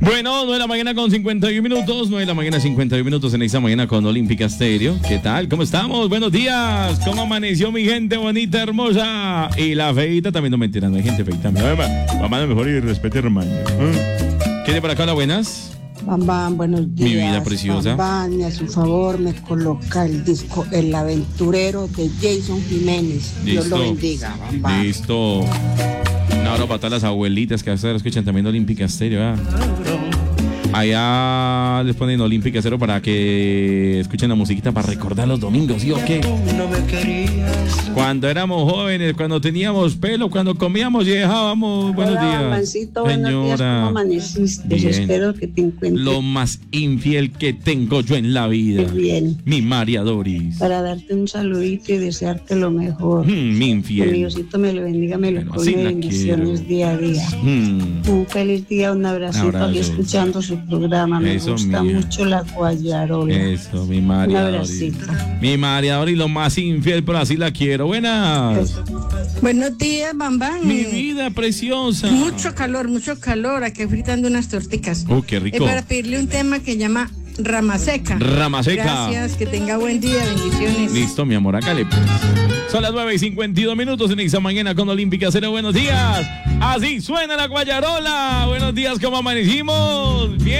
Bueno, 9 de la mañana con 51 minutos, 9 de la mañana 51 minutos en esta mañana con Olímpica Stereo. ¿Qué tal? ¿Cómo estamos? Buenos días. ¿Cómo amaneció mi gente bonita, hermosa? Y la feita también, no mentira, no hay gente feita. Mamá, mejor y respete, hermano. ¿Qué de por acá, las buenas? Bambán, buenos días. Mi vida preciosa. Bambán, y a su favor me coloca el disco El Aventurero de Jason Jiménez. Dios lo bendiga, Bambán. Listo. Un abrazo para todas las abuelitas que a veces escuchan también Olímpica Stereo, ¿verdad? Allá les ponen Olímpica Stereo para que escuchen la musiquita para recordar los domingos, ¿sí o qué? Cuando éramos jóvenes, cuando teníamos pelo, cuando comíamos y dejábamos. Buenos días. Bambancito, buenos días, ¿cómo amaneciste? Bien. Espero que te encuentres Lo más infiel que tengo yo en la vida. bien. Mi María Doris. Para darte un saludito y desearte lo mejor. Mi Que infiel. Diosito me lo bendiga, me lo Bueno, así colme la de bendiciones día a día. Un feliz día, un abracito Abrazo. aquí escuchando su programa. Me Eso, gusta mía. mucho la guayarola. Eso, mi María Un Doris. abracito. Mi María Doris, lo más infiel, pero así la quiero. Buenas. Buenos días, Bambán. Mi vida preciosa. Mucho calor, aquí fritando unas torticas. Qué rico. Para pedirle un tema que llama Rama Seca. Rama Seca. Gracias, que tenga buen día, bendiciones. Listo, mi amor, acá le pues. Son las 9:52 minutos en esta mañana con Olímpica Stereo. Buenos días. Así suena la guayarola. Buenos días, ¿cómo amanecimos? Bien.